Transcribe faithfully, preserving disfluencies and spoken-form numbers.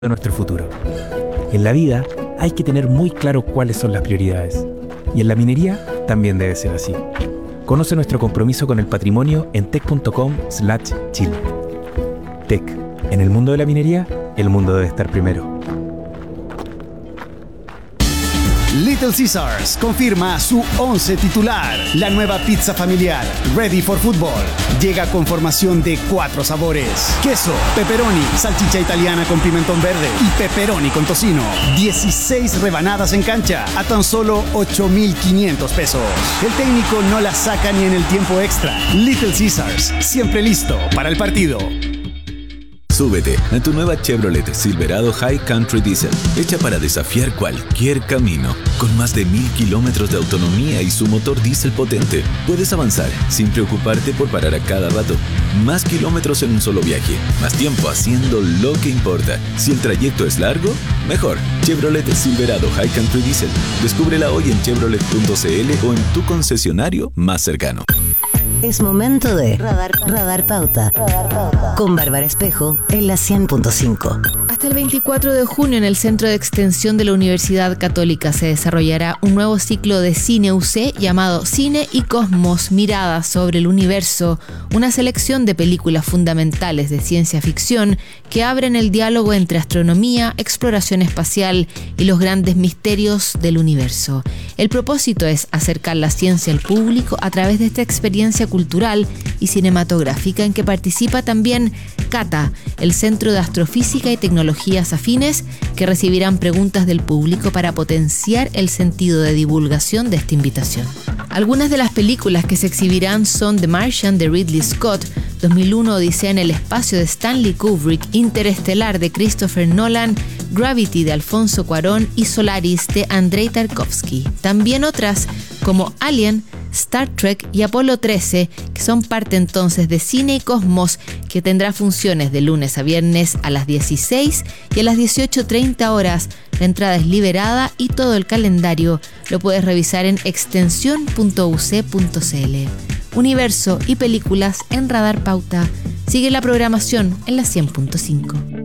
de nuestro futuro. En la vida hay que tener muy claro cuáles son las prioridades. Y en la minería también debe ser así. Conoce nuestro compromiso con el patrimonio en tec punto com slash chile. Tec. En el mundo de la minería, el mundo debe estar primero. Little Caesars confirma su once titular. La nueva pizza familiar, Ready for Football, llega con formación de cuatro sabores: queso, pepperoni, salchicha italiana con pimentón verde y pepperoni con tocino. dieciséis rebanadas en cancha a tan solo ocho mil quinientos pesos. El técnico no la saca ni en el tiempo extra. Little Caesars, siempre listo para el partido. Súbete a tu nueva Chevrolet Silverado High Country Diesel, hecha para desafiar cualquier camino. Con más de mil kilómetros de autonomía y su motor diésel potente, puedes avanzar sin preocuparte por parar a cada rato. Más kilómetros en un solo viaje, más tiempo haciendo lo que importa. Si el trayecto es largo, mejor. Chevrolet Silverado High Country Diesel. Descúbrela hoy en chevrolet punto c l o en tu concesionario más cercano. Es momento de Radar, Radar Pauta, Radar Pauta con Bárbara Espejo en la cien punto cinco. Hasta el veinticuatro de junio en el Centro de Extensión de la Universidad Católica se desarrollará un nuevo ciclo de Cine U C llamado Cine y Cosmos, miradas sobre el universo, una selección de películas fundamentales de ciencia ficción que abren el diálogo entre astronomía, exploración espacial y los grandes misterios del universo. El propósito es acercar la ciencia al público a través de esta experiencia cultural y cinematográfica en que participa también CATA, el Centro de Astrofísica y Tecnologías Afines, que recibirán preguntas del público para potenciar el sentido de divulgación de esta invitación. Algunas de las películas que se exhibirán son The Martian de Ridley Scott, dos mil uno Odisea en el espacio de Stanley Kubrick, Interestelar de Christopher Nolan, Gravity de Alfonso Cuarón y Solaris de Andrei Tarkovsky. También otras como Alien, Star Trek y Apolo trece, que son parte entonces de Cine y Cosmos, que tendrá funciones de lunes a viernes a las dieciséis y a las dieciocho treinta horas. La entrada es liberada y todo el calendario lo puedes revisar en extensión punto u c punto c l. Universo y películas en Radar Pauta. Sigue la programación en la cien punto cinco.